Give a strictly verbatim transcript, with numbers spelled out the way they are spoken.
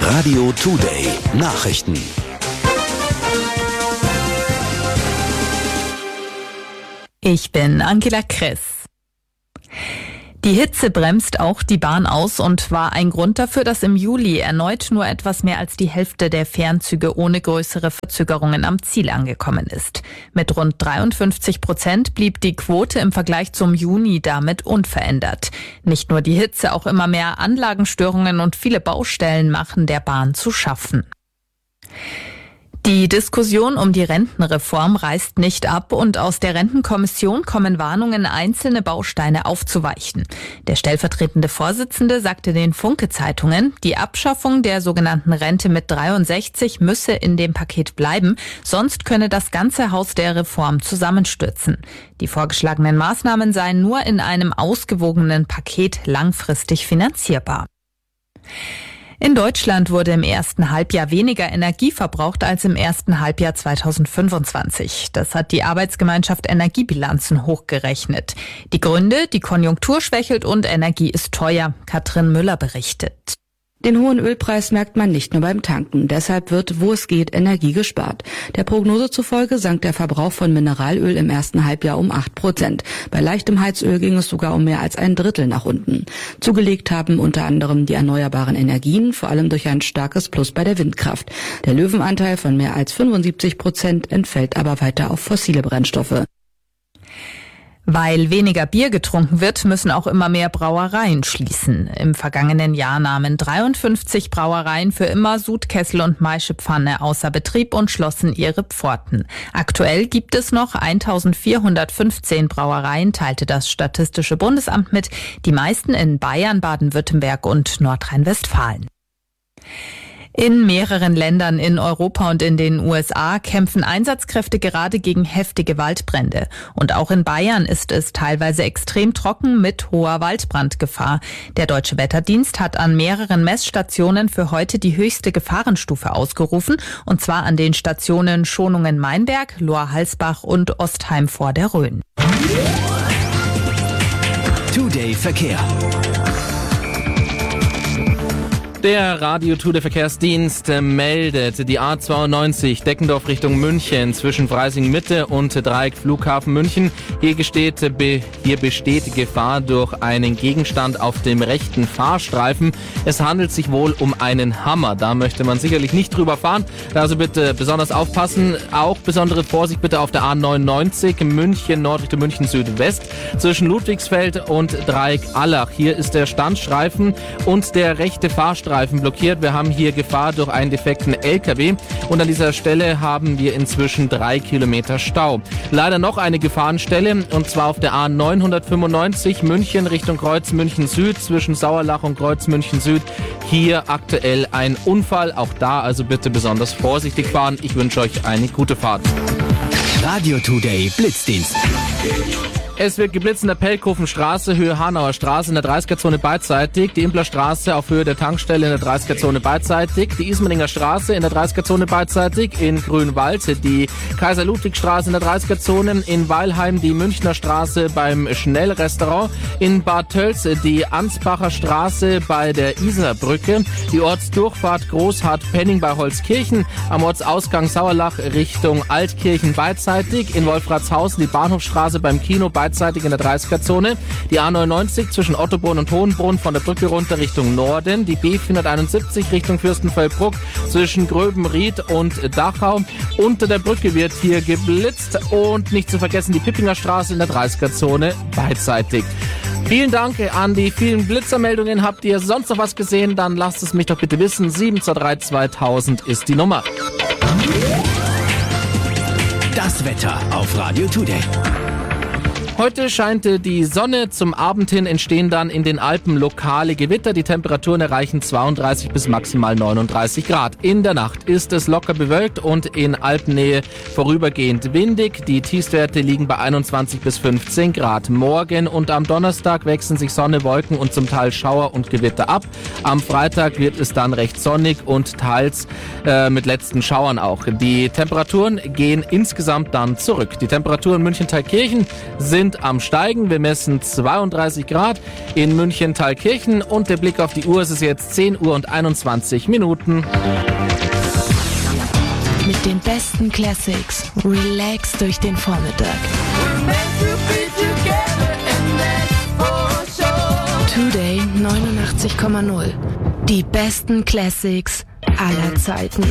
Radio Today Nachrichten. Ich bin Angela Kress. Die Hitze bremst auch die Bahn aus und war ein Grund dafür, dass im Juli erneut nur etwas mehr als die Hälfte der Fernzüge ohne größere Verzögerungen am Ziel angekommen ist. Mit rund dreiundfünfzig Prozent blieb die Quote im Vergleich zum Juni damit unverändert. Nicht nur die Hitze, auch immer mehr Anlagenstörungen und viele Baustellen machen der Bahn zu schaffen. Die Diskussion um die Rentenreform reißt nicht ab und aus der Rentenkommission kommen Warnungen, einzelne Bausteine aufzuweichen. Der stellvertretende Vorsitzende sagte den Funke-Zeitungen, die Abschaffung der sogenannten Rente mit dreiundsechzig müsse in dem Paket bleiben, sonst könne das ganze Haus der Reform zusammenstürzen. Die vorgeschlagenen Maßnahmen seien nur in einem ausgewogenen Paket langfristig finanzierbar. In Deutschland wurde im ersten Halbjahr weniger Energie verbraucht als im ersten Halbjahr zweitausendfünfundzwanzig. Das hat die Arbeitsgemeinschaft Energiebilanzen hochgerechnet. Die Gründe: die Konjunktur schwächelt und Energie ist teuer. Katrin Müller berichtet. Den hohen Ölpreis merkt man nicht nur beim Tanken. Deshalb wird, wo es geht, Energie gespart. Der Prognose zufolge sank der Verbrauch von Mineralöl im ersten Halbjahr um acht Prozent. Bei leichtem Heizöl ging es sogar um mehr als ein Drittel nach unten. Zugelegt haben unter anderem die erneuerbaren Energien, vor allem durch ein starkes Plus bei der Windkraft. Der Löwenanteil von mehr als fünfundsiebzig Prozent entfällt aber weiter auf fossile Brennstoffe. Weil weniger Bier getrunken wird, müssen auch immer mehr Brauereien schließen. Im vergangenen Jahr nahmen dreiundfünfzig Brauereien für immer Sud, Kessel und Maischepfanne außer Betrieb und schlossen ihre Pforten. Aktuell gibt es noch eintausendvierhundertfünfzehn Brauereien, teilte das Statistische Bundesamt mit, die meisten in Bayern, Baden-Württemberg und Nordrhein-Westfalen. In mehreren Ländern in Europa und in den U S A kämpfen Einsatzkräfte gerade gegen heftige Waldbrände. Und auch in Bayern ist es teilweise extrem trocken mit hoher Waldbrandgefahr. Der Deutsche Wetterdienst hat an mehreren Messstationen für heute die höchste Gefahrenstufe ausgerufen. Und zwar an den Stationen Schonungen-Meinberg, Lohr-Halsbach und Ostheim vor der Rhön. Today Verkehr. Der Radio Today Verkehrsdienst meldet die A zweiundneunzig Deckendorf Richtung München zwischen Freising Mitte und Dreieck Flughafen München. Hier besteht, hier besteht Gefahr durch einen Gegenstand auf dem rechten Fahrstreifen. Es handelt sich wohl um einen Hammer. Da möchte man sicherlich nicht drüber fahren. Also bitte besonders aufpassen. Auch besondere Vorsicht bitte auf der A neunundneunzig München Nord Richtung München Südwest zwischen Ludwigsfeld und Dreieck Allach. Hier ist der Standstreifen und der rechte Fahrstreifen blockiert. Wir haben hier Gefahr durch einen defekten L K W und an dieser Stelle haben wir inzwischen drei Kilometer Stau. Leider noch eine Gefahrenstelle und zwar auf der A neunhundertfünfundneunzig München Richtung Kreuz München Süd zwischen Sauerlach und Kreuz München Süd. Hier aktuell ein Unfall. Auch da also bitte besonders vorsichtig fahren. Ich wünsche euch eine gute Fahrt. Radio Today Blitzdienst. Es wird geblitzt in der Pelkhofenstraße, Höhe Hanauer Straße in der dreißiger-Zone beidseitig, die Impler Straße auf Höhe der Tankstelle in der dreißiger-Zone beidseitig, die Ismaninger Straße in der dreißiger-Zone beidseitig, in Grünwald die Kaiser-Ludwig-Straße in der dreißiger-Zone, in Weilheim die Münchner Straße beim Schnellrestaurant, in Bad Tölz die Ansbacher Straße bei der Isarbrücke, die Ortsdurchfahrt Großhardt-Penning bei Holzkirchen, am Ortsausgang Sauerlach Richtung Altkirchen beidseitig, in Wolfratshausen die Bahnhofstraße beim Kino beidseitig in der dreißiger-Zone, die A neunundneunzig zwischen Ottobrunn und Hohenbrunn von der Brücke runter Richtung Norden, die B vierhunderteinundsiebzig Richtung Fürstenfeldbruck zwischen Gröbenried und Dachau. Unter der Brücke wird hier geblitzt und nicht zu vergessen die Pippinger Straße in der dreißiger-Zone beidseitig. Vielen Dank an die vielen Blitzermeldungen. Habt ihr sonst noch was gesehen? Dann lasst es mich doch bitte wissen. sieben zwei drei zweitausend ist die Nummer. Das Wetter auf Radio Today. Heute scheint die Sonne, zum Abend hin entstehen dann in den Alpen lokale Gewitter. Die Temperaturen erreichen zweiunddreißig bis maximal neununddreißig Grad. In der Nacht ist es locker bewölkt und in Alpennähe vorübergehend windig. Die Tiefstwerte liegen bei einundzwanzig bis fünfzehn Grad. Morgen und am Donnerstag wechseln sich Sonne, Wolken und zum Teil Schauer und Gewitter ab. Am Freitag wird es dann recht sonnig und teils äh, mit letzten Schauern auch. Die Temperaturen gehen insgesamt dann zurück. Die Temperaturen in München-Thalkirchen sind sind am Steigen. Wir messen zweiunddreißig Grad in München-Thalkirchen und der Blick auf die Uhr, es ist jetzt zehn Uhr und einundzwanzig Minuten. Mit den besten Classics. Relax durch den Vormittag. Today neunundachtzig Komma null. Die besten Classics aller Zeiten.